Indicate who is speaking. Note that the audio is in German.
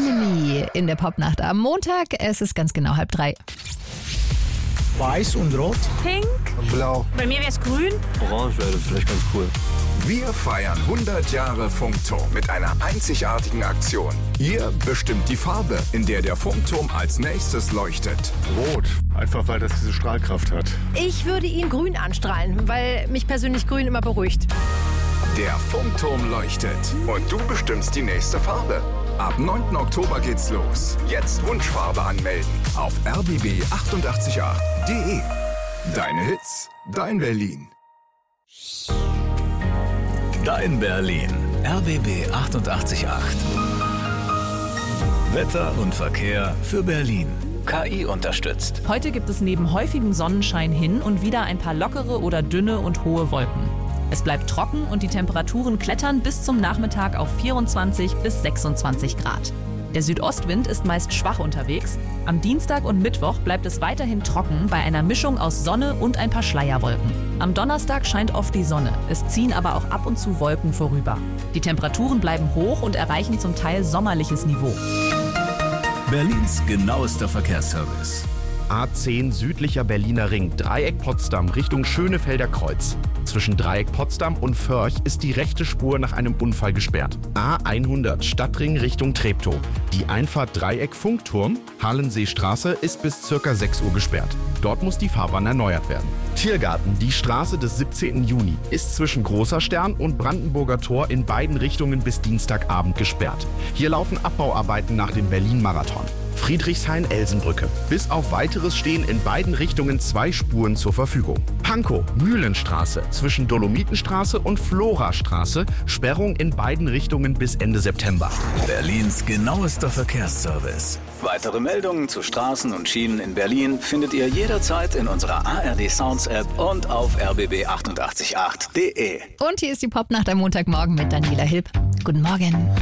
Speaker 1: Enemy in der Popnacht am Montag. Es ist ganz genau 2:30.
Speaker 2: Weiß und Rot.
Speaker 3: Pink.
Speaker 4: Blau.
Speaker 3: Bei mir wäre es grün.
Speaker 5: Orange wäre vielleicht ganz cool.
Speaker 4: Wir feiern 100 Jahre Funkturm mit einer einzigartigen Aktion. Ihr bestimmt die Farbe, in der der Funkturm als nächstes leuchtet.
Speaker 5: Rot, einfach weil das diese Strahlkraft hat.
Speaker 3: Ich würde ihn grün anstrahlen, weil mich persönlich grün immer beruhigt.
Speaker 4: Der Funkturm leuchtet und du bestimmst die nächste Farbe. Ab 9. Oktober geht's los. Jetzt Wunschfarbe anmelden auf rbb888.de. Deine Hits, dein Berlin.
Speaker 6: Dein Berlin. RBB 888. Wetter und Verkehr für Berlin. KI unterstützt.
Speaker 7: Heute gibt es neben häufigem Sonnenschein hin und wieder ein paar lockere oder dünne und hohe Wolken. Es bleibt trocken und die Temperaturen klettern bis zum Nachmittag auf 24 bis 26 Grad. Der Südostwind ist meist schwach unterwegs. Am Dienstag und Mittwoch bleibt es weiterhin trocken bei einer Mischung aus Sonne und ein paar Schleierwolken. Am Donnerstag scheint oft die Sonne, es ziehen aber auch ab und zu Wolken vorüber. Die Temperaturen bleiben hoch und erreichen zum Teil sommerliches Niveau.
Speaker 6: Berlins genauester Verkehrsservice.
Speaker 8: A10 südlicher Berliner Ring, Dreieck Potsdam Richtung Schönefelder Kreuz. Zwischen Dreieck Potsdam und Förch ist die rechte Spur nach einem Unfall gesperrt. A100 Stadtring Richtung Treptow. Die Einfahrt Dreieck Funkturm, Hallenseestraße, ist bis ca. 6 Uhr gesperrt. Dort muss die Fahrbahn erneuert werden. Tiergarten, die Straße des 17. Juni, ist zwischen Großer Stern und Brandenburger Tor in beiden Richtungen bis Dienstagabend gesperrt. Hier laufen Abbauarbeiten nach dem Berlin-Marathon. Friedrichshain-Elsenbrücke. Bis auf Weiteres stehen in beiden Richtungen 2 Spuren zur Verfügung. Pankow, Mühlenstraße zwischen Dolomitenstraße und Florastraße. Sperrung in beiden Richtungen bis Ende September.
Speaker 6: Berlins genauester Verkehrsservice. Weitere Meldungen zu Straßen und Schienen in Berlin findet ihr jederzeit in unserer ARD Sounds App und auf rbb888.de.
Speaker 1: Und hier ist die Popnacht am Montagmorgen mit Daniela Hilb. Guten Morgen.